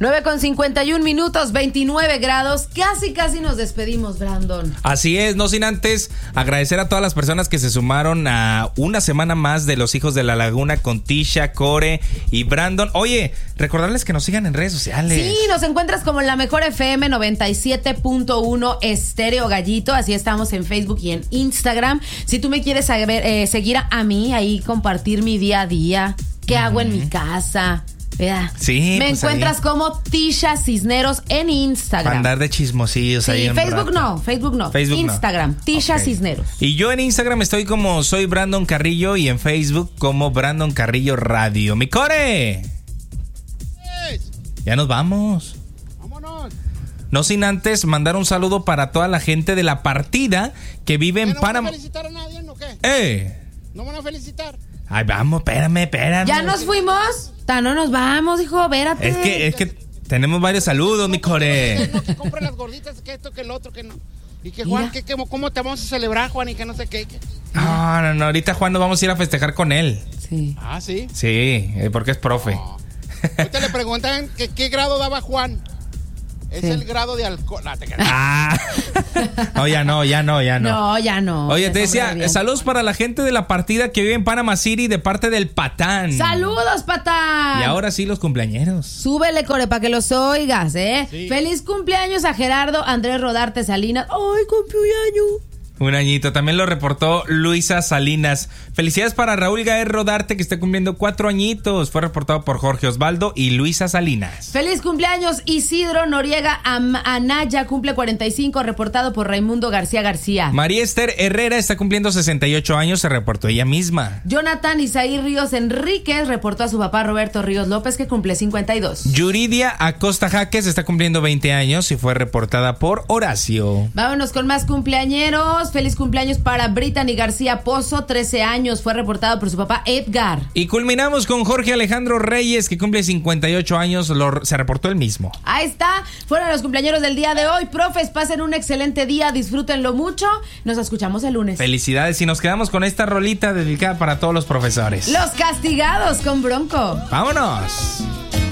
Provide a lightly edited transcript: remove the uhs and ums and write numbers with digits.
9:51, 29 grados. Casi nos despedimos, Brandon. Así es, no sin antes agradecer a todas las personas que se sumaron a una semana más de Los Hijos de la Laguna con Tisha, Core y Brandon. Oye, recordarles que nos sigan en redes sociales. Sí, nos encuentras como en la mejor FM 97.1 Estéreo Gallito. Así estamos en Facebook y en Instagram. Si tú me quieres seguir a mí, ahí compartir mi día a día, qué hago en mi casa, ¿verdad? Sí, me pues encuentras ahí como Tisha Cisneros en Instagram. Para andar de chismosillos, sí, ahí en Facebook no. Instagram, Tisha Cisneros. Y yo en Instagram estoy como soy Brandon Carrillo y en Facebook como Brandon Carrillo Radio. ¡Mi Core! Ya nos vamos. Vámonos. No sin antes mandar un saludo para toda la gente de La Partida que vive en Panamá. ¿No van a felicitar a nadie o qué? ¿No van a felicitar? Ay, vamos, espérame. ¿Ya nos fuimos? No nos vamos, hijo, espérate. Es que tenemos varios saludos, mi Core. No, que compren las gorditas, que esto, que el otro, que no. Y que Juan, ¿cómo te vamos a celebrar, Juan? Y que no sé qué. No, ahorita Juan nos vamos a ir a festejar con él. Sí. Ah, ¿sí? Sí, porque es profe. No. Ahorita le preguntan que qué grado daba Juan. Es el grado de alcohol. No, ya no. No, ya no. Oye, te decía, saludos para la gente de La Partida que vive en Panama City de parte del Patán. ¡Saludos, Patán! Y ahora sí, los cumpleañeros. Súbele, Core, para que los oigas, ¿eh? Sí. Feliz cumpleaños a Gerardo Andrés Rodarte Salinas. ¡Ay, cumpleaños! Un añito. También lo reportó Luisa Salinas. Felicidades para Raúl Gaer Rodarte, que está cumpliendo 4 añitos. Fue reportado por Jorge Osvaldo y Luisa Salinas. Feliz cumpleaños Isidro Noriega Anaya, cumple 45, reportado por Raimundo García. María Esther Herrera está cumpliendo 68 años, se reportó ella misma. Jonathan Isaí Ríos Enríquez reportó a su papá Roberto Ríos López, que cumple 52. Yuridia Acosta Jaques está cumpliendo 20 años y fue reportada por Horacio. Vámonos con más cumpleañeros. Feliz cumpleaños para Brittany García Pozo, 13 años, fue reportado por su papá Edgar. Y culminamos con Jorge Alejandro Reyes, que cumple 58 años, se reportó él mismo. Ahí está, fueron los cumpleaños del día de hoy. Profes, pasen un excelente día, disfrútenlo mucho. Nos escuchamos el lunes. Felicidades, y nos quedamos con esta rolita dedicada para todos los profesores. Los Castigados con Bronco. ¡Vámonos!